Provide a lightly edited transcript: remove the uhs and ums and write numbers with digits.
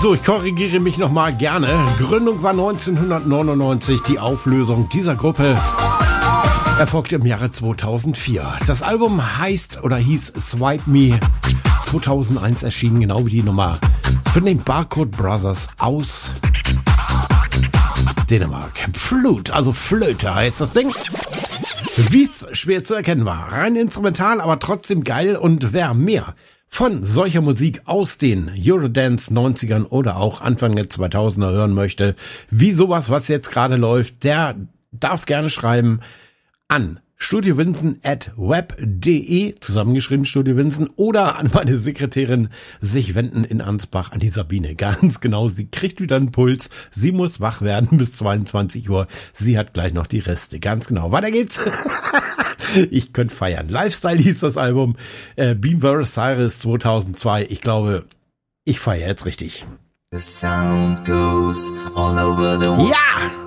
So, ich korrigiere mich nochmal gerne. Gründung war 1999. Die Auflösung dieser Gruppe erfolgte im Jahre 2004. Das Album hieß Swipe Me. 2001 erschienen, genau wie die Nummer von den Barcode Brothers aus Dänemark. Flute, also Flöte heißt das Ding. Wie es schwer zu erkennen war. Rein instrumental, aber trotzdem geil. Und wer mehr von solcher Musik aus den Eurodance 90ern oder auch Anfang der 2000er hören möchte, wie sowas, was jetzt gerade läuft, der darf gerne schreiben an studiowinsen@web.de, zusammengeschrieben Studio Winsen, oder an meine Sekretärin sich wenden in Ansbach, an die Sabine. Ganz genau, sie kriegt wieder einen Puls, sie muss wach werden bis 22 Uhr, sie hat gleich noch die Reste. Ganz genau, weiter geht's. Ich könnte feiern. Lifestyle hieß das Album, Beam vs. Cyrus 2002. Ich glaube, ich feiere jetzt richtig. The sound goes all over the world. Ja!